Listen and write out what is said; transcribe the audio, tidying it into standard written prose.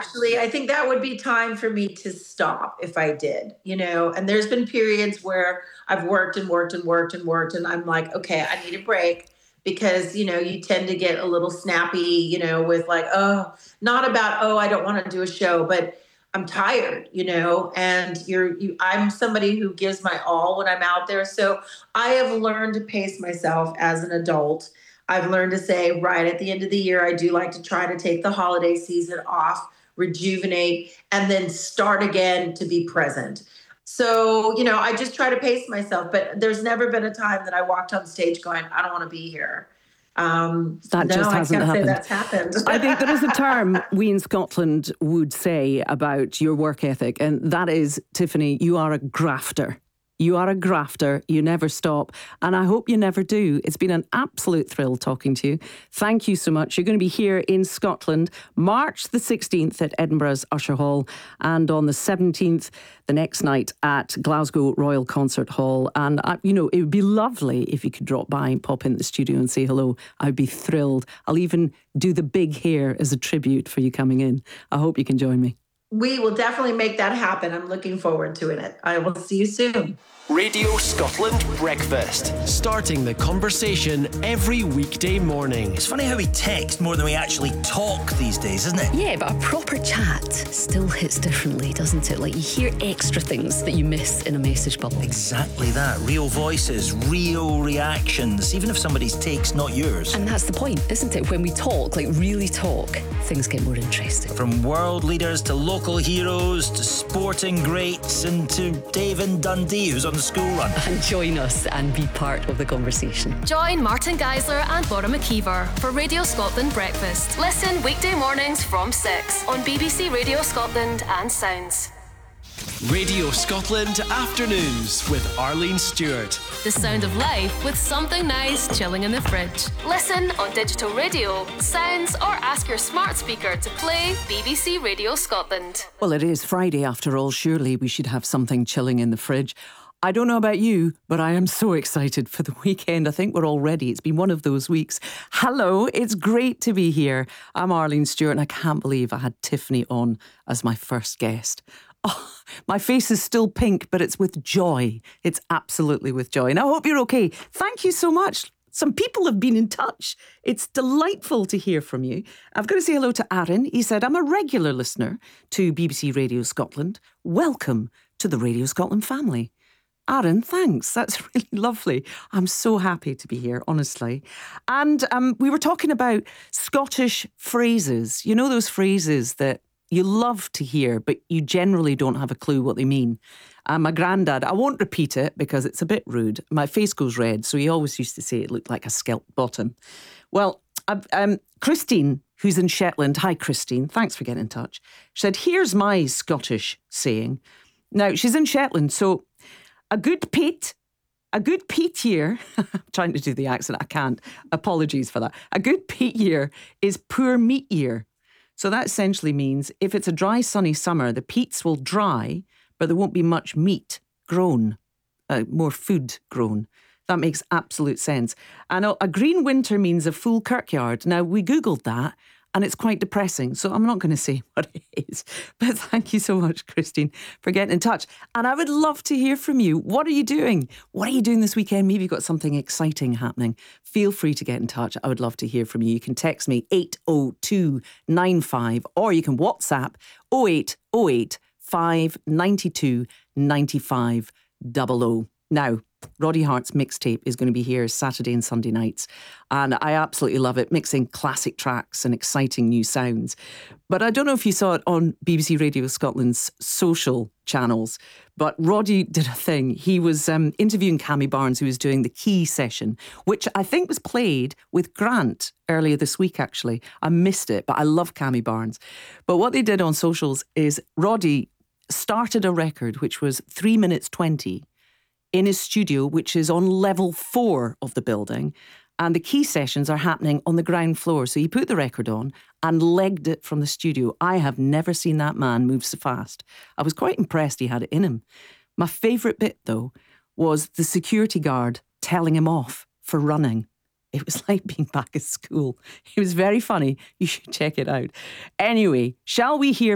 actually. I think that would be time for me to stop if I did, and there's been periods where I've worked and worked and worked and worked, and I'm like, okay, I need a break because, you tend to get a little snappy, with like, oh, not about, oh, I don't want to do a show, but I'm tired, and I'm somebody who gives my all when I'm out there. So I have learned to pace myself as an adult. I've learned to say, right at the end of the year, I do like to try to take the holiday season off, rejuvenate, and then start again to be present. So, I just try to pace myself, but there's never been a time that I walked on stage going, I don't want to be here. That just hasn't happened. Say that's happened. I think there is a term we in Scotland would say about your work ethic, and that is, Tiffany, you are a grafter. You are a grafter. You never stop. And I hope you never do. It's been an absolute thrill talking to you. Thank you so much. You're going to be here in Scotland, March the 16th at Edinburgh's Usher Hall, and on the 17th, the next night at Glasgow Royal Concert Hall. And, it would be lovely if you could drop by and pop in the studio and say hello. I'd be thrilled. I'll even do the big hair as a tribute for you coming in. I hope you can join me. We will definitely make that happen. I'm looking forward to it. I will see you soon. Radio Scotland Breakfast. Starting the conversation every weekday morning. It's funny how we text more than we actually talk these days, isn't it? Yeah, but a proper chat still hits differently, doesn't it? Like, you hear extra things that you miss in a message bubble. Exactly that. Real voices, real reactions, even if somebody's take's not yours. And that's the point, isn't it? When we talk, like really talk, things get more interesting. From world leaders to local heroes to sporting greats and to Dave in Dundee, who's on the school run. And join us and be part of the conversation. Join Martin Geisler and Laura McKeever for Radio Scotland Breakfast. Listen weekday mornings from 6 on BBC Radio Scotland and Sounds. Radio Scotland Afternoons with Arlene Stewart. The sound of life with something nice chilling in the fridge. Listen on digital radio, Sounds, or ask your smart speaker to play BBC Radio Scotland. Well, it is Friday after all. Surely we should have something chilling in the fridge. I don't know about you, but I am so excited for the weekend. I think we're all ready. It's been one of those weeks. Hello, it's great to be here. I'm Arlene Stewart, and I can't believe I had Tiffany on as my first guest. Oh, my face is still pink, but it's with joy. It's absolutely with joy. And I hope you're okay. Thank you so much. Some people have been in touch. It's delightful to hear from you. I've got to say hello to Aaron. He said, I'm a regular listener to BBC Radio Scotland. Welcome to the Radio Scotland family. Aaron, thanks. That's really lovely. I'm so happy to be here, honestly. And we were talking about Scottish phrases. You know those phrases that you love to hear, but you generally don't have a clue what they mean. My granddad, I won't repeat it because it's a bit rude. My face goes red, so he always used to say it looked like a scalp bottom. Well, Christine, who's in Shetland, hi Christine, thanks for getting in touch, she said, here's my Scottish saying. Now, she's in Shetland, so a good peat year, I'm trying to do the accent, I can't, apologies for that. A good peat year is poor meat year. So that essentially means if it's a dry, sunny summer, the peats will dry, but there won't be much meat grown, more food grown. That makes absolute sense. And a green winter means a full kirkyard. Now, we Googled that, and it's quite depressing, so I'm not going to say what it is. But thank you so much, Christine, for getting in touch. And I would love to hear from you. What are you doing? What are you doing this weekend? Maybe you've got something exciting happening. Feel free to get in touch. I would love to hear from you. You can text me 80295, or you can WhatsApp 0808 592 95 00. Now, Roddy Hart's mixtape is going to be here Saturday and Sunday nights, and I absolutely love it, mixing classic tracks and exciting new sounds. But I don't know if you saw it on BBC Radio Scotland's social channels, but Roddy did a thing. He was interviewing Cammy Barnes, who was doing the Key session, which I think was played with Grant earlier this week, actually. I missed it, but I love Cammy Barnes. But what they did on socials is Roddy started a record which was 3 minutes 20 in his studio, which is on level 4 of the building. And the Key sessions are happening on the ground floor. So he put the record on and legged it from the studio. I have never seen that man move so fast. I was quite impressed he had it in him. My favourite bit, though, was the security guard telling him off for running. It was like being back at school. It was very funny. You should check it out. Anyway, shall we hear